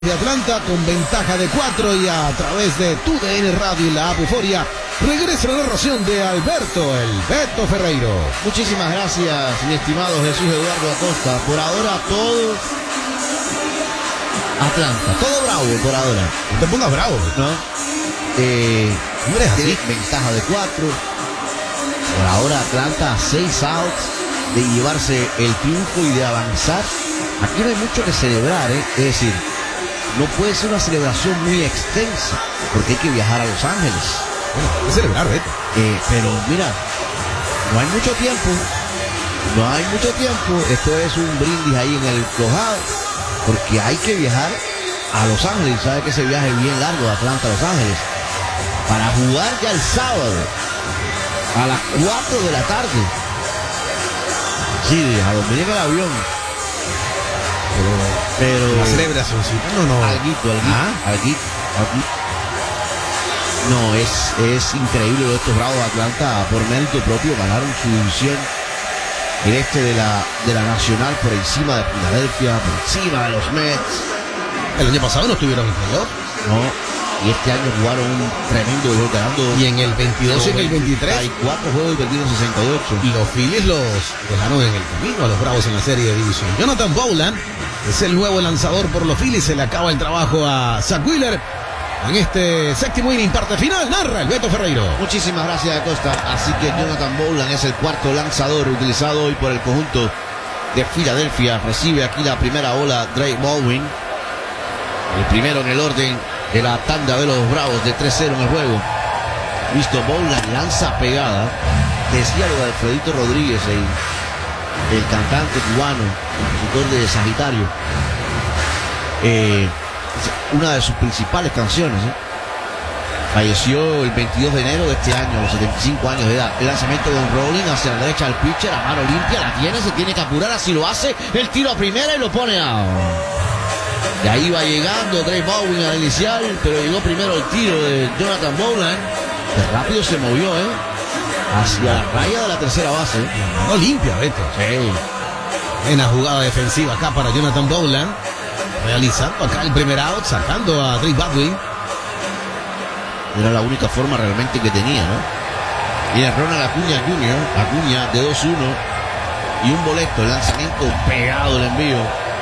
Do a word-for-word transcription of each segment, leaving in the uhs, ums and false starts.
de Atlanta con ventaja de cuatro y a través de tu D N Radio y la app Euforia regresa la narración de Alberto El Beto Ferreiro. Muchísimas gracias, mi estimado Jesús Eduardo Acosta. Por ahora todo Atlanta, todo bravo por ahora. No te pongas bravo, ¿no? Eh, no eres así. Ventaja de cuatro. Por ahora Atlanta a seis outs de llevarse el triunfo y de avanzar. Aquí no hay mucho que celebrar, ¿eh? Es decir, no puede ser una celebración muy extensa porque hay que viajar a Los Ángeles. Bueno, hay que celebrar, Beto. Eh, pero mira, no hay mucho tiempo. No hay mucho tiempo. Esto es un brindis ahí en el clojado porque hay que viajar a Los Ángeles. ¿Sabe que ese viaje es bien largo de Atlanta a Los Ángeles? Para jugar ya el sábado a las cuatro de la tarde. Sí, a donde llega el avión. Pero, pero la celebración, sí, no, no. Alguito, alguito, ¿Ah? alguito, alguito. No, es, es increíble lo de estos Bravos de Atlanta. Por mérito propio ganaron su división, el este de la, de la Nacional, por encima de Filadelfia, por encima de los Mets. El año pasado no estuvieron en playoff. No. Y este año jugaron un tremendo juego ganando. Y en el veintidós y en el veintitrés. Hay cuatro juegos y perdieron sesenta y ocho. Y los Phillies los dejaron en el camino a los Bravos en la serie de división. Jonathan Bowlan es el nuevo lanzador por los Phillies. Se le acaba el trabajo a Zach Wheeler en este séptimo inning, parte final. Narra el Beto Ferreiro. Muchísimas gracias, Acosta. Así que Jonathan Bowlan es el cuarto lanzador utilizado hoy por el conjunto de Filadelfia. Recibe aquí la primera bola Drake Baldwin. El primero en el orden de la tanda de los Bravos de tres cero en el juego. Listo, Bowlan lanza pegada. Decía lo de Alfredito Rodríguez, el, el cantante cubano, compositor de Sagitario. Eh, una de sus principales canciones. ¿eh? Falleció el veintidós de enero de este año, a los setenta y cinco años de edad. El lanzamiento de un rolling hacia la derecha del pitcher, a mano limpia, la tiene, se tiene que apurar, así lo hace. El tiro a primera y lo pone out. Y ahí va llegando Drake Baldwin al inicial, pero llegó primero el tiro de Jonathan Bowlan, que rápido se movió, ¿eh? Hacia la raya de la tercera base. No limpia, Beto. Sí. Buena jugada defensiva acá para Jonathan Bowlan. Realizando acá el primer out, sacando a Drake Baldwin. Era la única forma realmente que tenía, ¿no? Y el Ronald Acuña junior Acuña de dos uno y un boleto, el lanzamiento pegado, el envío.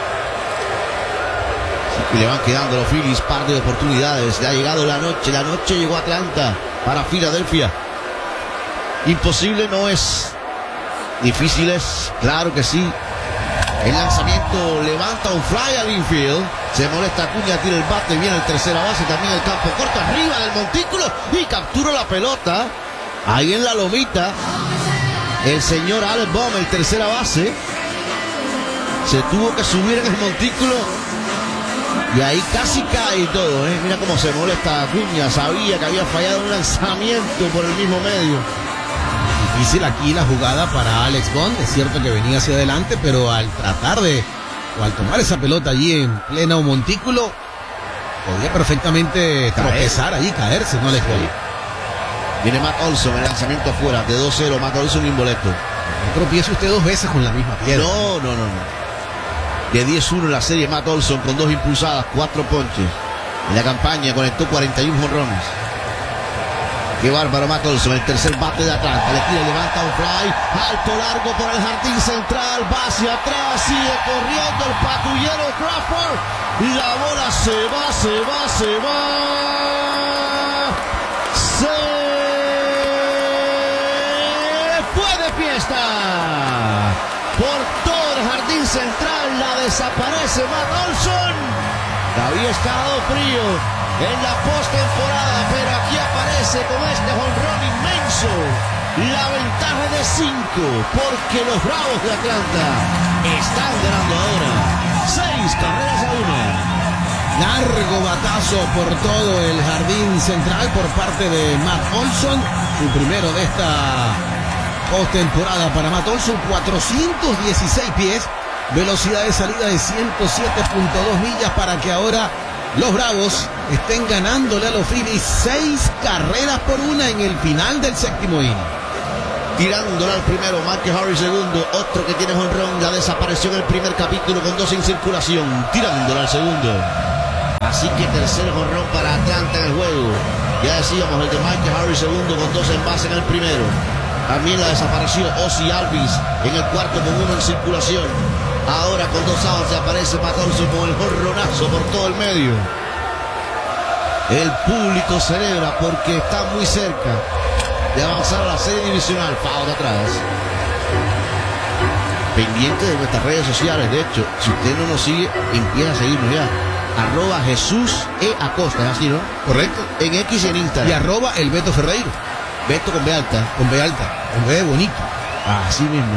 Y le van quedando a los Phillies par de oportunidades. Le ha llegado la noche, la noche llegó a Atlanta para Filadelfia. Imposible no es, difícil es, claro que sí. El lanzamiento levanta un fly al infield. Se molesta Acuña, tira el bate, viene el tercera base, también el campo corto arriba del montículo y captura la pelota. Ahí en la lomita, el señor Alex Bohm, el tercera base, se tuvo que subir en el montículo. Y ahí casi cae y todo, ¿eh? Mira cómo se molesta Acuña. Sabía que había fallado un lanzamiento por el mismo medio. Difícil aquí la jugada para Alex Bond. Es cierto que venía hacia adelante, pero al tratar de, o al tomar esa pelota allí en pleno montículo, podía perfectamente tropezar allí, caerse, no le fue. Viene Matt Olson, el lanzamiento afuera, de dos cero, Matt Olson y un boleto. No tropiece usted dos veces con la misma piedra. No, no, no, no. De diez uno en la serie, Matt Olson con dos impulsadas, cuatro ponches. En la campaña conectó cuarenta y uno jonrones. Qué bárbaro Matt Olson, el tercer bate de Atlanta. Le tira, levanta un fly, alto, largo por el jardín central, va hacia atrás, sigue corriendo el patrullero Crawford. Y la bola se va, se va, se va. Se fue de fiesta. Por todo el jardín central la desaparece Matt Olson. Había estado frío en la postemporada, pero aquí aparece con este jonrón inmenso. La ventaja de cinco, porque los Bravos de Atlanta están ganando ahora seis carreras a una. Largo batazo por todo el jardín central por parte de Matt Olson. Su primero de esta postemporada para Matt Olson, cuatrocientos dieciséis pies, velocidad de salida de ciento siete punto dos millas para que ahora los Bravos estén ganándole a los Phillies seis carreras por una en el final del séptimo inning. Tirándola al primero, Marcus Harris segundo, otro que tiene jonrón, ya desapareció en el primer capítulo con dos en circulación, tirándola al segundo. Así que tercer jonrón para Atlanta en el juego. Ya decíamos, el de Michael Harris segundo con dos en base en el primero. También la desapareció Ozzie Albies en el cuarto con uno en circulación. Ahora con dos outs se aparece Matt Olson con el jonronazo por todo el medio. El público celebra porque está muy cerca de avanzar a la serie divisional. Foul de atrás. Pendiente de nuestras redes sociales. De hecho, si usted no nos sigue, empieza a seguirnos ya. Arroba Jesús E. Acosta, ¿es así, no? Correcto. En X y en Instagram. Y arroba el Beto Ferreiro. Beto con B alta. Con B alta. Con B bonito. Así mismo.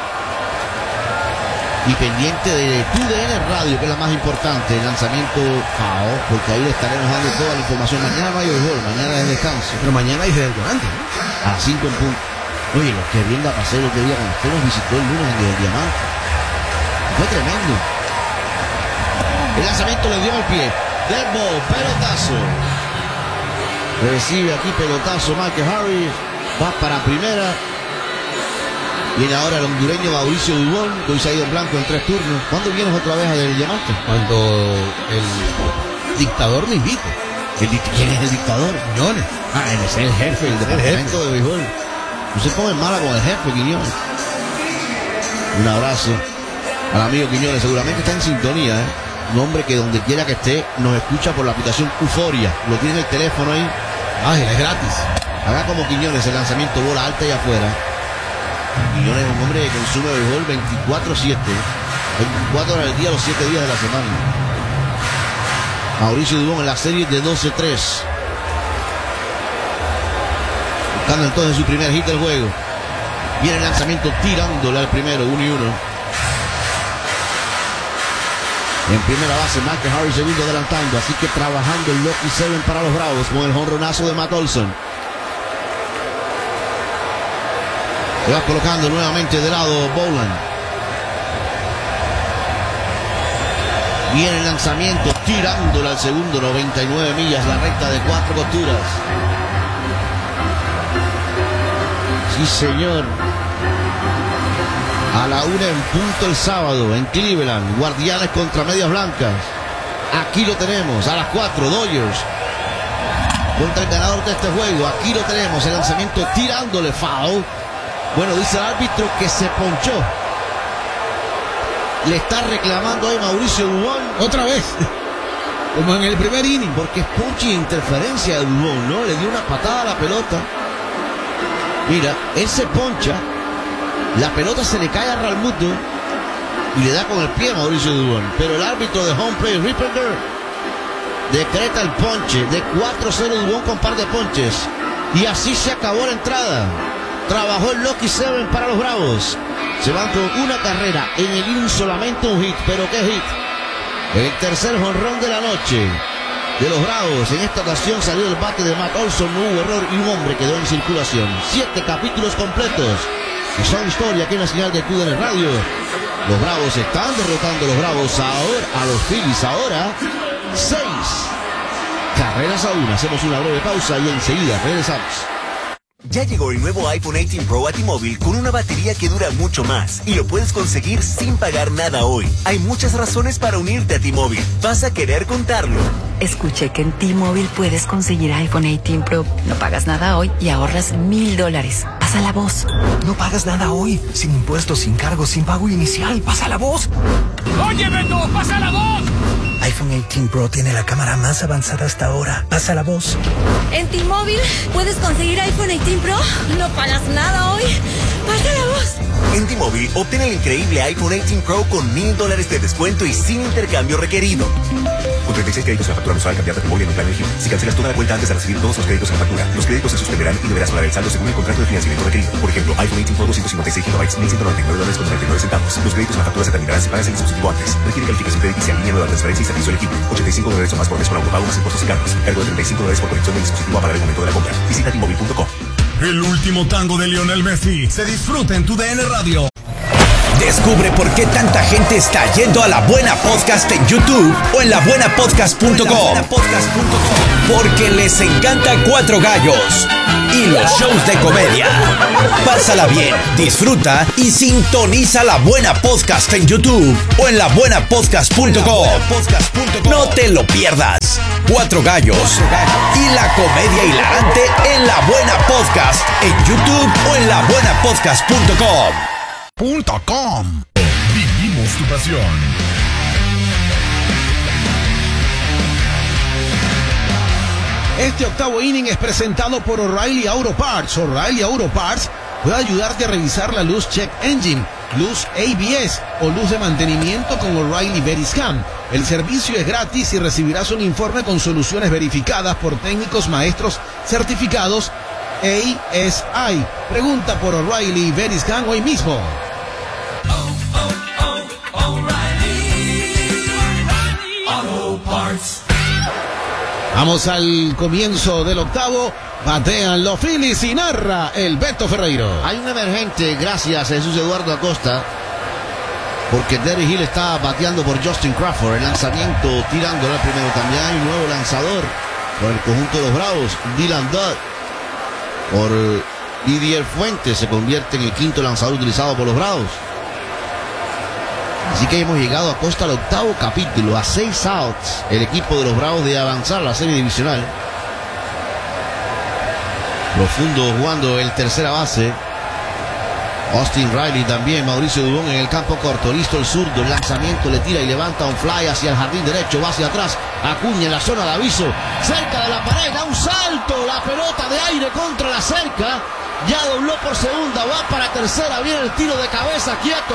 Y pendiente de Tu D N Radio, que es la más importante, el lanzamiento F A O, porque ahí le estaremos dando toda la información. Mañana no hay béisbol, mañana es descanso. Pero mañana hay desde antes, ¿no? A las cinco en punto. Oye, lo que bien la pasé el otro día cuando usted nos visitó el lunes en el Diamante. Fue tremendo. El lanzamiento le dio al pie. Dead ball, pelotazo. Recibe aquí pelotazo Michael Harris. Va para primera. Viene ahora el hondureño Mauricio Dubón, que hoy se ha ido en blanco en tres turnos. ¿Cuándo vienes otra vez del Diamante? Cuando el dictador me invite. ¿El, ¿Quién es el dictador? Quiñones. Ah, él es el jefe del departamento de béisbol. No se pongan mala con el jefe Quiñones. Un abrazo al amigo Quiñones. Seguramente está en sintonía, ¿eh? Un hombre que donde quiera que esté nos escucha por la aplicación Euforia. Lo tiene en el teléfono ahí. Ah, es gratis. Haga como Quiñones el lanzamiento, bola alta y afuera. Quiñones es un hombre que consume béisbol veinticuatro siete. veinticuatro horas al día, los siete días de la semana. Mauricio Dubón en la serie de doce tres. Buscando entonces su primer hit del juego. Viene el lanzamiento tirándole al primero, uno y uno. En primera base, Michael Harris segundo adelantando. Así que trabajando el Lucky Seven para los Bravos con el jonronazo de Matt Olson. Se va colocando nuevamente de lado Boland. Viene el lanzamiento tirándole al segundo, noventa y nueve millas, la recta de cuatro costuras. Sí, señor. A la una en punto el sábado en Cleveland, Guardianes contra Medias Blancas. Aquí lo tenemos, a las cuatro, Dodgers contra el ganador de este juego. Aquí lo tenemos, el lanzamiento tirándole foul. Bueno, dice el árbitro que se ponchó. Le está reclamando ahí Mauricio Dubón. Otra vez. Como en el primer inning. Porque es ponche e interferencia de Dubón, ¿no? Le dio una patada a la pelota. Mira, él se poncha. La pelota se le cae a Realmuto y le da con el pie a Mauricio Dubón. Pero el árbitro de home play, Ripperger, decreta el ponche de cuatro cero Dubón con par de ponches. Y así se acabó la entrada. Trabajó el Lucky Seven para los Bravos. Se van con una carrera en el inning, solamente un hit. Pero qué hit. El tercer jonrón de la noche de los Bravos. En esta ocasión salió el bate de Matt Olson. No hubo error y un hombre quedó en circulación. Siete capítulos completos que son historia aquí en la señal de Tu D N Radio. Los Bravos están derrotando a los Bravos ahora a los Phillies. Ahora seis carreras a una. Hacemos una breve pausa y enseguida regresamos. Ya llegó el nuevo iPhone dieciocho Pro a T-Mobile con una batería que dura mucho más y lo puedes conseguir sin pagar nada hoy. Hay muchas razones para unirte a T-Mobile. Vas a querer contarlo. Escuché que en T-Mobile puedes conseguir iPhone dieciocho Pro. No pagas nada hoy y ahorras mil dólares. Pasa la voz. No pagas nada hoy. Sin impuestos, sin cargos, sin pago inicial. Pasa la voz. ¡Oye, Beto! ¡Pasa la voz! iPhone dieciocho Pro tiene la cámara más avanzada hasta ahora. Pasa la voz. En T-Mobile puedes conseguir iPhone dieciocho Pro. No pagas nada hoy. Pasa la voz. En T-Mobile, obtén el increíble iPhone dieciocho Pro con mil dólares de descuento y sin intercambio requerido. Con treinta y seis créditos en la factura mensual, cambiarte a T-Mobile en un plan elegible. Si cancelas toda la cuenta antes de recibir todos los créditos en la factura, los créditos se suspenderán y deberás pagar el saldo según el contrato de financiamiento requerido. Por ejemplo, iPhone dieciocho Pro doscientos cincuenta y seis gigabytes, mil ciento noventa y nueve dólares con noventa y nueve centavos. Los créditos en la factura se terminarán si pagas el dispositivo antes. Requiere calificación crediticia, línea nueva, transferencia y servicio elegible. ochenta y cinco dólares o más por mes con autopago más impuestos y cargos. Cargo de treinta y cinco dólares por conexión del dispositivo a pagar el momento de la compra. Visita T Mobile punto com. El último tango de Lionel Messi se disfruta en Tu D N Radio. Descubre por qué tanta gente está yendo a La Buena Podcast en YouTube o en la buena podcast punto com. Porque les encanta Cuatro Gallos y los shows de comedia. Pásala bien, disfruta y sintoniza La Buena Podcast en YouTube o en la buena podcast punto com. No te lo pierdas. Cuatro Gallos y la comedia hilarante en La Buena Podcast en YouTube o en la buena podcast punto com. Punto com. Vivimos tu pasión. Este octavo inning es presentado por O'Reilly Auto Parts. O'Reilly Auto Parts puede ayudarte a revisar la luz check engine, luz A B S o luz de mantenimiento con O'Reilly Veriscan. El servicio es gratis y recibirás un informe con soluciones verificadas por técnicos maestros certificados A S I. Pregunta por O'Reilly Veriscan hoy mismo. Vamos al comienzo del octavo. Batean los Phillies y narra el Beto Ferreiro. Hay un emergente, gracias Jesús Eduardo Acosta, porque Derek Hill está bateando por Justin Crawford. El lanzamiento tirándole al primero. También hay un nuevo lanzador por el conjunto de los Bravos, Dylan Dodd. Por Didier Fuentes se convierte en el quinto lanzador utilizado por los Bravos. Así que hemos llegado a Costa al octavo capítulo, a seis outs, el equipo de los Bravos de avanzar a la serie divisional. Profundo jugando el tercera base. Austin Riley también, Mauricio Dubón en el campo corto, listo el zurdo, el lanzamiento le tira y levanta un fly hacia el jardín derecho, va hacia atrás, Acuña en la zona de aviso, cerca de la pared, da un salto, la pelota de aire contra la cerca, ya dobló por segunda, va para tercera, viene el tiro de cabeza, quieto.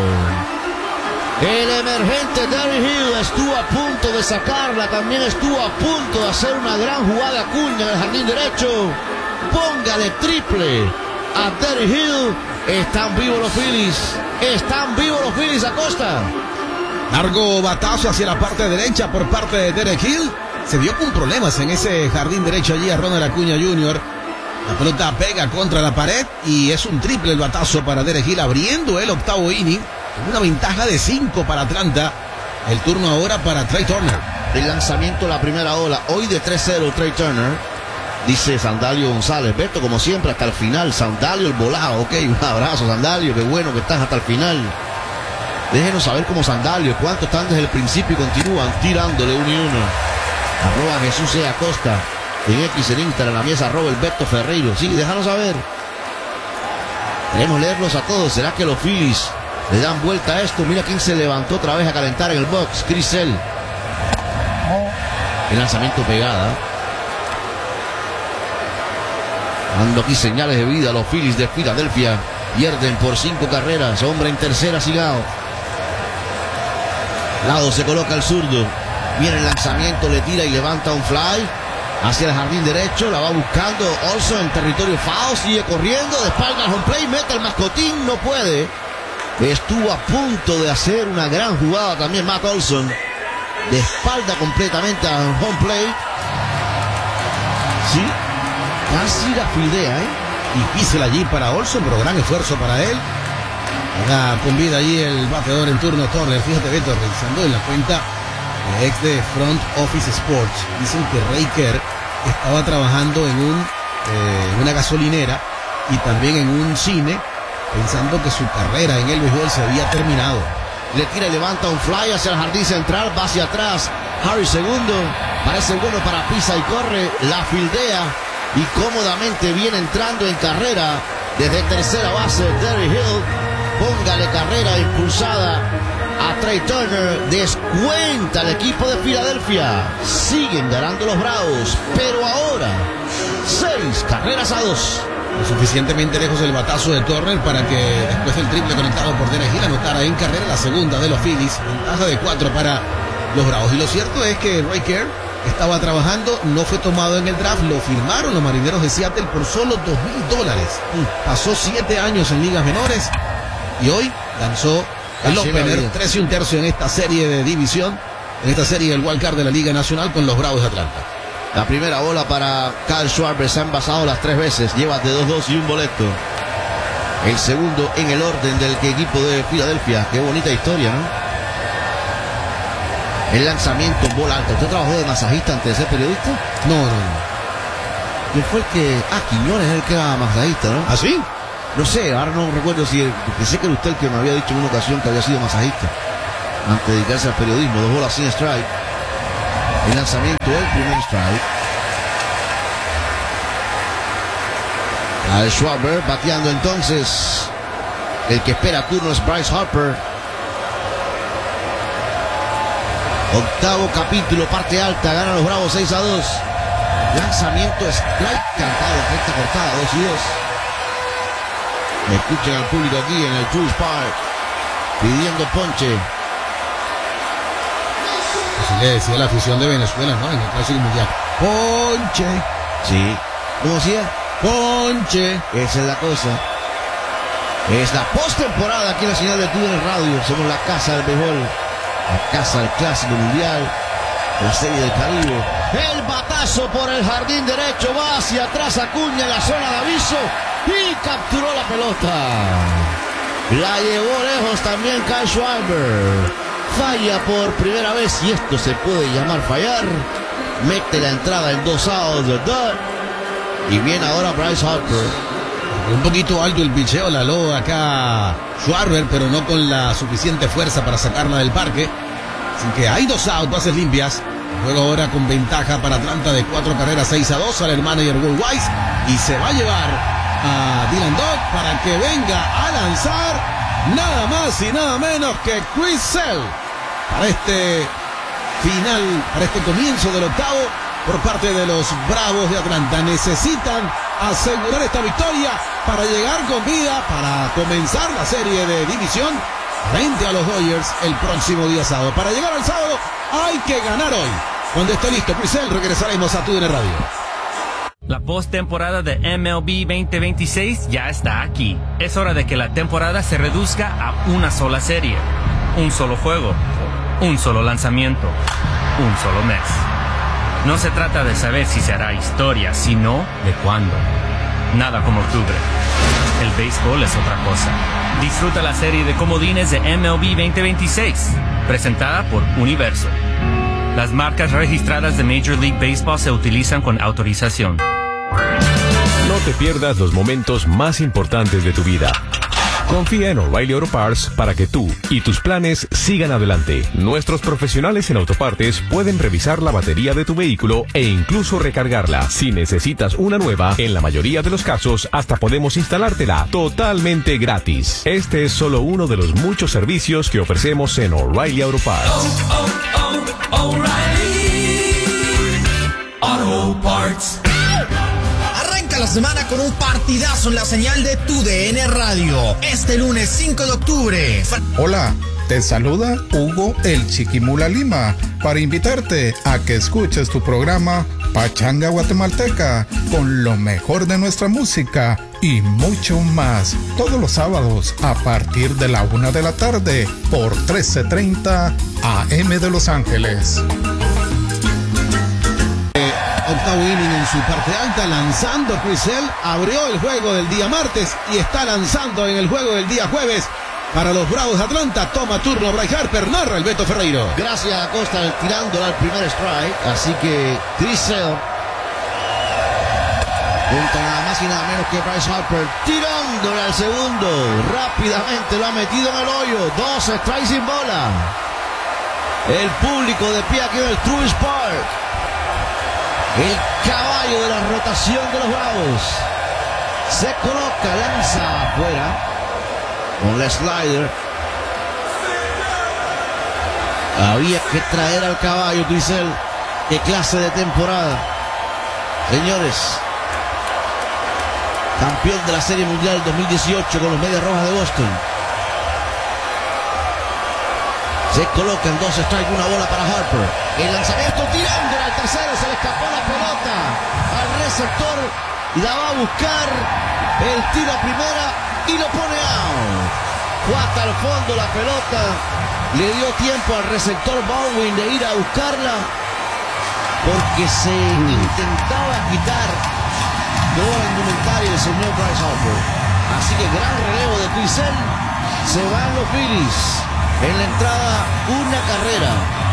El emergente Derek Hill estuvo a punto de sacarla, también estuvo a punto de hacer una gran jugada Acuña en el jardín derecho. Póngale triple a Derek Hill. Están vivos los Phillies, están vivos los Phillies. Acosta. Largo batazo hacia la parte derecha por parte de Derek Hill. Se vio con problemas en ese jardín derecho allí a Ronald Acuña junior La pelota pega contra la pared y es un triple el batazo para Derek Hill, abriendo el octavo inning. Una ventaja de cinco para Atlanta. El turno ahora para Trea Turner. El lanzamiento la primera ola. Hoy de tres cero Trea Turner. Dice Sandalio González. Beto, como siempre, hasta el final. Sandalio el volado. Ok, un abrazo, Sandalio. Qué bueno que estás hasta el final. Déjenos saber cómo Sandalio. ¿Cuántos están desde el principio y continúan tirándole uno y uno? Arroba Jesús E. Acosta. En X, en Instagram, la mesa arroba el Beto Ferreiro. Sí, déjanos saber. Queremos leerlos a todos. ¿Será que los Phillies le dan vuelta a esto? Mira quién se levantó otra vez a calentar en el box. Chris Sale. El lanzamiento pegada. Dando aquí señales de vida. Los Phillies de Filadelfia pierden por cinco carreras. Hombre en tercera, Sigao. Lado se coloca el zurdo. Viene el lanzamiento, le tira y levanta un fly hacia el jardín derecho. La va buscando Olson en territorio foul. Sigue corriendo. De espalda al home play. Mete el mascotín. No puede. Estuvo a punto de hacer una gran jugada también Matt Olson. De espalda completamente al home plate. Sí. Casi la fildea, ¿eh? Difícil allí para Olson, pero gran esfuerzo para él. Ahora con vida allí el bateador en turno Turner. Fíjate, Beto, revisando en la cuenta de ex de Front Office Sports. Dicen que Ray Kerr estaba trabajando en un, eh, una gasolinera y también en un cine, pensando que su carrera en el béisbol se había terminado. Le tira y levanta un fly hacia el jardín central, va hacia atrás. Harry segundo, parece bueno para pisa y corre, la fildea y cómodamente viene entrando en carrera desde tercera base Derek Hill. Póngale carrera impulsada a Trea Turner. Descuenta el equipo de Filadelfia. Siguen ganando los Bravos, pero ahora seis carreras a dos. Lo suficientemente lejos el batazo de Turner para que después del triple conectado por Derek Hill anotara en carrera la segunda de los Phillies. Ventaja de cuatro para los Bravos. Y lo cierto es que Ray Kerr estaba trabajando, no fue tomado en el draft, lo firmaron los Marineros de Seattle por solo dos mil dólares. Pasó siete años en ligas menores y hoy lanzó el opener tres y un tercio en esta serie de división, en esta serie del Wild Card de la Liga Nacional con los Bravos de Atlanta. La primera bola para Kyle Schwarber. Se han basado las tres veces. Lleva de dos dos y un boleto. El segundo en el orden del equipo de Filadelfia. Qué bonita historia, ¿no? El lanzamiento en bola alta. ¿Usted trabajó de masajista antes de ser periodista? No, no, no. ¿Quién fue el que...? Ah, Quiñones es el que era masajista, ¿no? ¿Ah, sí? No sé, ahora no recuerdo si... Porque sé que era usted el que me había dicho en una ocasión que había sido masajista antes de dedicarse al periodismo. Dos bolas sin strike. El lanzamiento del primer strike. Al Schwarber bateando entonces. El que espera turno es Bryce Harper. Octavo capítulo, parte alta, ganan los Bravos seis a dos. Lanzamiento strike cantado, recta cortada, dos y dos. Escuchen al público aquí en el Truist Park pidiendo ponche. Así le decía la afición de Venezuela, ¿no? En el Clásico Mundial. Ponche. Sí. ¿Cómo decía? Ponche. Esa es la cosa. Es la postemporada aquí en la señal de T V N Radio. Somos la casa del béisbol, la casa del Clásico Mundial, la Serie del Caribe. El batazo por el jardín derecho va hacia atrás, Acuña en la zona de aviso y capturó la pelota. La llevó lejos también Kyle Schwarber. Falla por primera vez y esto se puede llamar fallar. Mete la entrada en dos outs de Dodd. Y viene ahora Bryce Harper. Un poquito alto el picheo, la loa acá Schwarber, pero no con la suficiente fuerza para sacarla del parque. Así que hay dos outs, bases limpias. Juego ahora con ventaja para Atlanta de cuatro carreras, seis a dos. Sale el manager Will Wise y se va a llevar a Dylan Dodd para que venga a lanzar nada más y nada menos que Chris Sale para este final, para este comienzo del octavo por parte de los Bravos de Atlanta. Necesitan asegurar esta victoria para llegar con vida, para comenzar la serie de división frente a los Dodgers el próximo día sábado. Para llegar al sábado hay que ganar hoy. Cuando esté listo Chris Sale, regresaremos a T V N Radio. La postemporada de M L B veinte veintiséis ya está aquí. Es hora de que la temporada se reduzca a una sola serie, un solo juego, un solo lanzamiento, un solo mes. No se trata de saber si se hará historia, sino de cuándo. Nada como octubre. El béisbol es otra cosa. Disfruta la serie de comodines de M L B veinte veintiséis, presentada por Universo. Las marcas registradas de Major League Baseball se utilizan con autorización. No te pierdas los momentos más importantes de tu vida. Confía en O'Reilly Auto Parts para que tú y tus planes sigan adelante. Nuestros profesionales en autopartes pueden revisar la batería de tu vehículo e incluso recargarla. Si necesitas una nueva, en la mayoría de los casos hasta podemos instalártela totalmente gratis. Este es solo uno de los muchos servicios que ofrecemos en O'Reilly Auto Parts. Oh, oh, oh, O'Reilly Auto Parts. La semana con un partidazo en la señal de Tu D N Radio. Este lunes cinco de octubre. Hola, te saluda Hugo el Chiquimula Lima para invitarte a que escuches tu programa Pachanga Guatemalteca con lo mejor de nuestra música y mucho más. Todos los sábados a partir de la una de la tarde por trece treinta A M de Los Ángeles. Octavo inning en su parte alta, lanzando Chris Sale, abrió el juego del día martes y está lanzando en el juego del día jueves para los Bravos de Atlanta. Toma turno Bryce Harper, narra el Beto Ferreiro. Gracias a Costa tirándola al primer strike, así que Chris Sale contra nada más y nada menos que Bryce Harper tirándole al segundo, rápidamente lo ha metido en el hoyo, dos strikes sin bola. El público de pie aquí en el Truist Park. El caballo de la rotación de los Bravos se coloca, lanza afuera con la slider. Había que traer al caballo, Crisel. Qué clase de temporada. Señores, campeón de la Serie Mundial dos mil dieciocho con los Medias Rojas de Boston. Se colocan dos strikes, una bola para Harper. El lanzamiento tirando al tercero, se le escapó la pelota al receptor. La va a buscar, el tiro a primera y lo pone out. Fue hasta el fondo la pelota. Le dio tiempo al receptor Baldwin de ir a buscarla porque se intentaba quitar toda la indumentaria del señor Bryce Harper. Así que gran relevo de Twisell. Se van los Phillies. En la entrada, una carrera.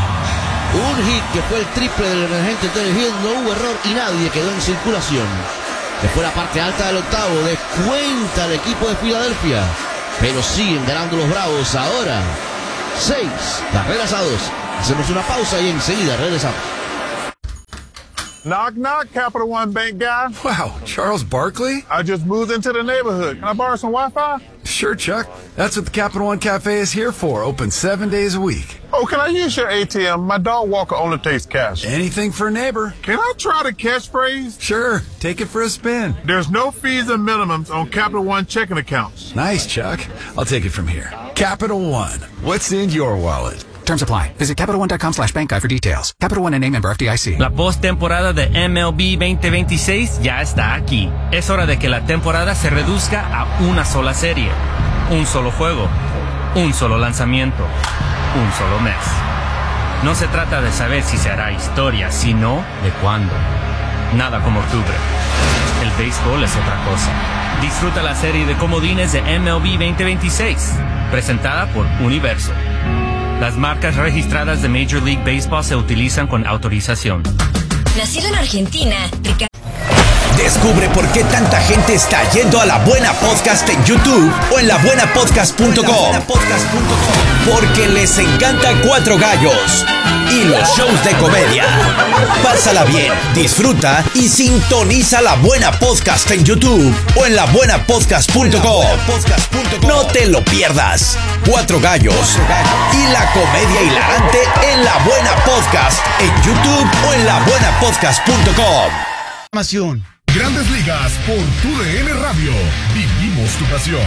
Un hit que fue el triple del emergente Terry Hill. No hubo error y nadie quedó en circulación. Se fue la parte alta del octavo. Descuenta el equipo de Filadelfia. Pero siguen ganando los Bravos ahora. Seis carreras a dos. Hacemos una pausa y enseguida regresamos. Knock, knock, Capital One Bank guy. Wow, Charles Barkley? I just moved into the neighborhood. Can I borrow some Wi-Fi? Sure, Chuck. That's what the Capital One Cafe is here for. Open seven days a week. Oh, can I use your A T M? My dog Walker only takes cash. Anything for a neighbor. Can I try the catchphrase? Sure. Take it for a spin. There's no fees and minimums on Capital One checking accounts. Nice, Chuck. I'll take it from here. Capital One. What's in your wallet? Terms apply. Visit CapitalOne.com slash bank guide for details. Capital One N A member F D I C. La postemporada de M L B veinte veintiséis ya está aquí. Es hora de que la temporada se reduzca a una sola serie, un solo juego, un solo lanzamiento, un solo mes. No se trata de saber si se hará historia, sino de cuándo. Nada como octubre. El béisbol es otra cosa. Disfruta la serie de comodines de M L B veinte veintiséis, presentada por Universo. Las marcas registradas de Major League Baseball se utilizan con autorización. Nacido en Argentina, Ricardo. Descubre por qué tanta gente está yendo a La Buena Podcast en YouTube o en la buena podcast punto com. Porque les encanta Cuatro Gallos y los shows de comedia. Pásala bien, disfruta y sintoniza La Buena Podcast en YouTube o en la buena podcast punto com. No te lo pierdas. Cuatro Gallos y la comedia hilarante en La Buena Podcast en YouTube o en la buena podcast punto com. Grandes Ligas por tu D N Radio. Vivimos tu pasión.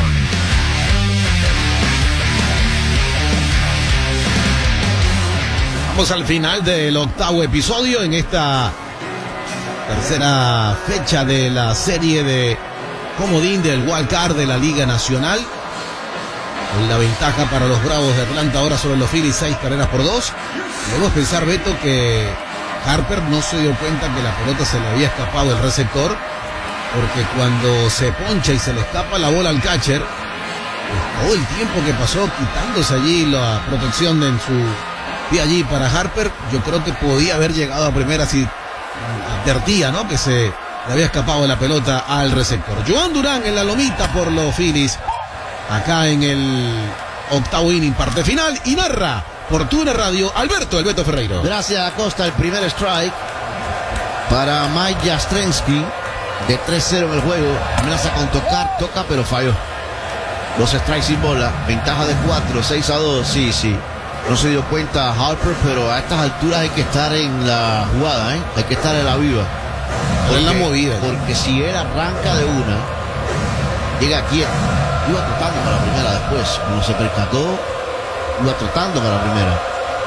Vamos al final del octavo episodio en esta tercera fecha de la serie de comodín del Wild Card de la Liga Nacional. Con la ventaja para los Bravos de Atlanta ahora sobre los Phillies, seis carreras por dos. Debemos pensar, Beto, que Harper no se dio cuenta que la pelota se le había escapado el receptor, porque cuando se poncha y se le escapa la bola al catcher, pues todo el tiempo que pasó quitándose allí la protección en su pie allí para Harper, yo creo que podía haber llegado a primera si advertía, ¿no?, que se le había escapado la pelota al receptor. Joan Durán en la lomita por los Phillies, acá en el octavo inning, parte final, y narra por tu D N Radio, Alberto El Beto Ferreiro. Gracias, Acosta. El primer strike para Mike Jastrzemski, de tres cero en el juego. Amenaza con tocar, toca, pero falló. Dos strikes sin bola, ventaja de cuatro, seis a dos. Sí, sí. No se dio cuenta Harper, pero a estas alturas hay que estar en la jugada, ¿eh? Hay que estar en la viva. En la movida. Porque si él arranca de una, llega quieto. Iba trotando para la primera después. Cuando se percató, iba trotando para la primera.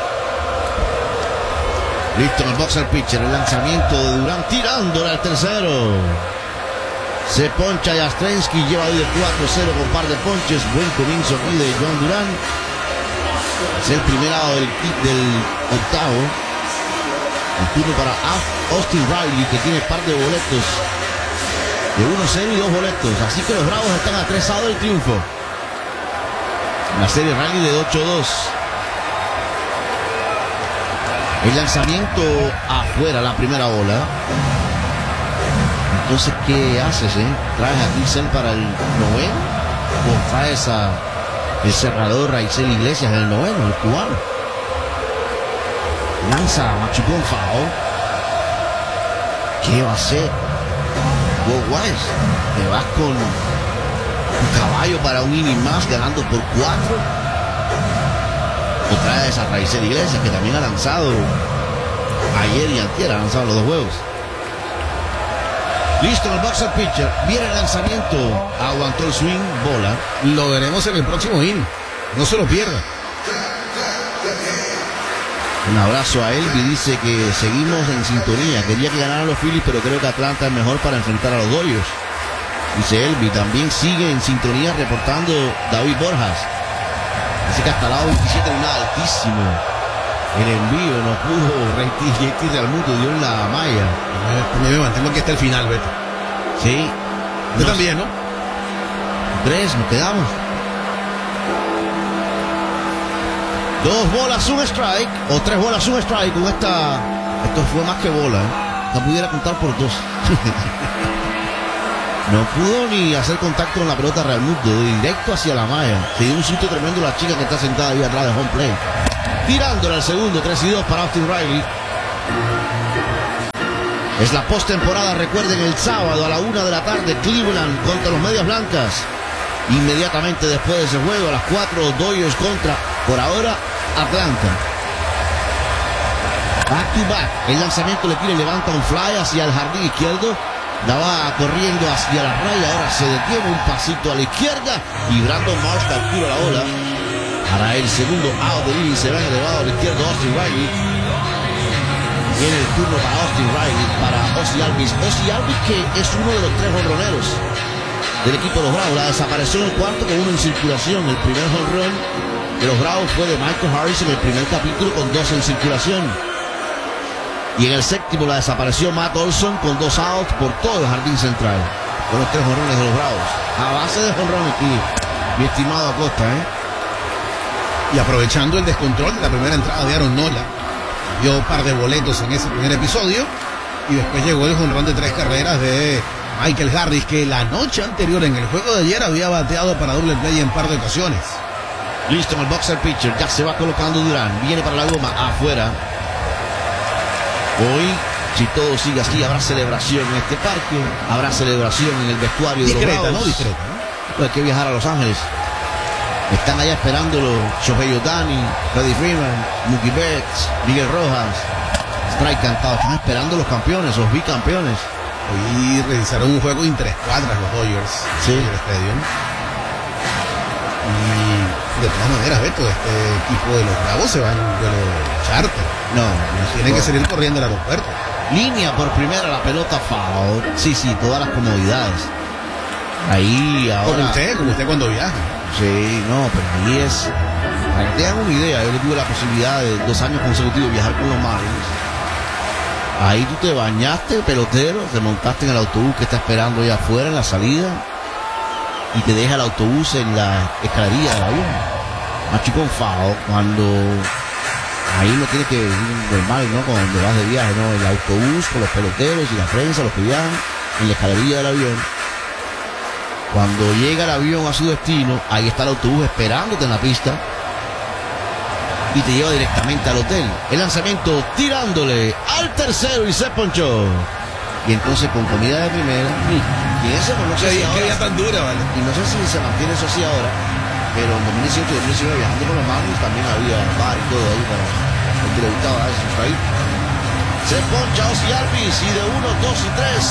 Listo en el boxer pitcher. El lanzamiento de Durán tirándole al tercero. Se poncha Jastrzemski. Lleva hoy de cuatro cero con par de ponches. Buen comienzo aquí de Joan Durán. Es el primer lado del, del octavo. El turno para Austin Riley, que tiene par de boletos. De uno cero y dos boletos. Así que los Bravos están a tres a dos del triunfo. La serie Riley de ocho dos. El lanzamiento afuera, la primera bola. Entonces, ¿qué haces, eh? ¿Traes a Twisell para el noveno? ¿O traes a el cerrador Raizel Iglesias en el noveno, el cubano? Lanza Machucón Fao. ¿Qué va a hacer? Bob Wise, te vas con un caballo para un inning más ganando por cuatro. O traes a Raizel Iglesias, que también ha lanzado ayer y antier, ha lanzado los dos juegos. Listo el boxer pitcher, viene el lanzamiento, aguantó el swing, bola. Lo veremos en el próximo inning, no se lo pierda. Un abrazo a Elvi, dice que seguimos en sintonía. Quería que ganaran los Phillies, pero creo que Atlanta es mejor para enfrentar a los Dodgers. Dice Elvi, también sigue en sintonía reportando David Borjas. Dice que hasta el lado veintisiete hay una altísimo. El envío no pudo, J T Realmuto dio en la malla. Yo me mantengo aquí hasta el final, Beto. Sí. Yo no también, ¿no? Tres, nos quedamos. Dos bolas, un strike. O tres bolas, un strike. Con esta... Esto fue más que bola, ¿eh? No pudiera contar por dos. No pudo ni hacer contacto con la pelota Real Mundo. Directo hacia la malla. Se dio un sitio tremendo la chica que está sentada ahí atrás de home play. Tirándole al segundo, tres y dos para Austin Riley. Es la postemporada, recuerden, el sábado a la una de la tarde, Cleveland contra los Medias Blancas. Inmediatamente después de ese juego, a las cuatro, Dodgers contra, por ahora, Atlanta. Back to back, el lanzamiento le tira y levanta un fly hacia el jardín izquierdo. Daba corriendo hacia la raya, ahora se detiene un pasito a la izquierda y Brandon Marsh captura la bola. Para el segundo out de inning, se va elevado a la izquierda Austin Riley. Viene el turno para Austin Riley, para Ozzie Albies. Ozzie Albies, que es uno de los tres jonroneros del equipo de los Bravos. La desapareció en el cuarto con uno en circulación. El primer jonrón de los Bravos fue de Michael Harris en el primer capítulo con dos en circulación. Y en el séptimo la desapareció Matt Olson con dos outs por todo el jardín central. Con los tres jonrones de los Bravos. A base de jonrones aquí, mi estimado Acosta, ¿eh? Y aprovechando el descontrol de la primera entrada de Aaron Nola, dio un par de boletos en ese primer episodio y después llegó el jonrón de tres carreras de Michael Harris, que la noche anterior en el juego de ayer había bateado para doble play en par de ocasiones. Listo en el boxer pitcher, ya se va colocando Durán, viene para la goma, afuera. Hoy, si todo sigue así, habrá celebración en este parque, habrá celebración en el vestuario de discreta, los Bravos. ¿no? Discreta, ¿no? Pues hay que viajar a Los Ángeles. Están allá esperándolo Shohei Ohtani, Freddie Freeman, Mookie Betts, Miguel Rojas. Strike cantado. Están esperando los campeones, los bicampeones. Hoy realizaron un juego en tres cuadras los Dodgers. Sí. En el estadio. Y de todas maneras, Beto, este equipo de los Bravos se va en un vuelo charter. No, no tienen no. que salir corriendo al aeropuerto. Línea por primera, la pelota foul. Sí, sí, todas las comodidades. Ahí ahora. Como usted, como usted cuando viaja. Sí, no, pero ahí es. Para que tengan una idea, yo tuve la posibilidad de dos años consecutivos viajar con los Marlins. Ahí tú te bañaste, pelotero, te montaste en el autobús que está esperando allá afuera en la salida y te deja el autobús en la escalería del avión. Macho con fao, cuando ahí no tienes que ir normal, ¿no? Cuando vas de viaje, ¿no? El autobús con los peloteros y la prensa, los que viajan en la escalería del avión. Cuando llega el avión a su destino, ahí está el autobús esperándote en la pista y te lleva directamente al hotel. El lanzamiento tirándole al tercero y se ponchó. Y entonces con comida de primera. Y eso no sé si ahora, tan dura, ¿vale? Y no sé si se mantiene eso así ahora. Pero en dos mil dieciocho y dos mil diecinueve viajando con los Marlins también había bar y todo ahí para el que le gustaba eso ahí. Se poncha Ozzie Albies y de uno, dos y tres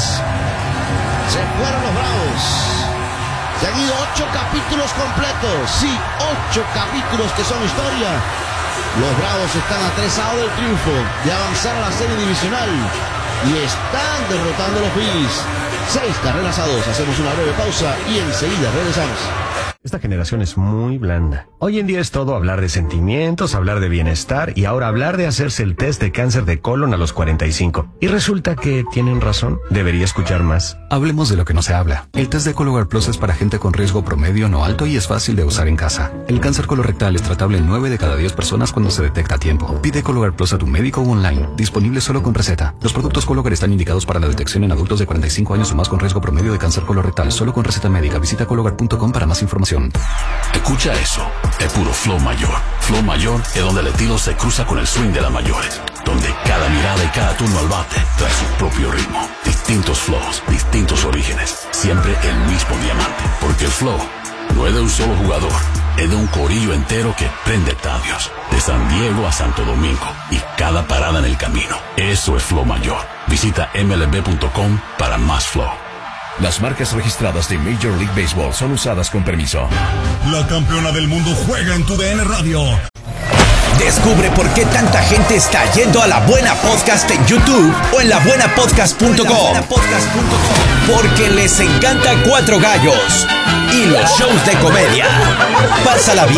se fueron los Bravos. Se han ido ocho capítulos completos. Sí, ocho capítulos que son historia. Los Bravos están a tres outs del triunfo de avanzar a la serie divisional y están derrotando a los Phillies. Seis carreras a dos. Hacemos una breve pausa y enseguida regresamos. Esta generación es muy blanda. Hoy en día es todo hablar de sentimientos, hablar de bienestar y ahora hablar de hacerse el test de cáncer de colon a los cuarenta y cinco. Y resulta que tienen razón. Debería escuchar más. Hablemos de lo que no se habla. El test de Cologuard Plus es para gente con riesgo promedio no alto y es fácil de usar en casa. El cáncer colorectal es tratable en nueve de cada diez personas cuando se detecta a tiempo. Pide Cologuard Plus a tu médico o online. Disponible solo con receta. Los productos Cologuard están indicados para la detección en adultos de cuarenta y cinco años o más con riesgo promedio de cáncer colorectal. Solo con receta médica. Visita cologuard punto com para más información. Escucha eso, es puro flow mayor. Flow mayor es donde el estilo se cruza con el swing de las mayores, donde cada mirada y cada turno al bate trae su propio ritmo. Distintos flows, distintos orígenes, siempre el mismo diamante, porque el flow no es de un solo jugador, es de un corillo entero que prende estadios, de San Diego a Santo Domingo y cada parada en el camino. Eso es flow mayor. Visita M L B punto com para más flow. Las marcas registradas de Major League Baseball son usadas con permiso. La campeona del mundo juega en tu D N Radio. Descubre por qué tanta gente está yendo a La Buena Podcast en YouTube o en la buena podcast punto com. Porque les encanta Cuatro Gallos y los shows de comedia. Pásala bien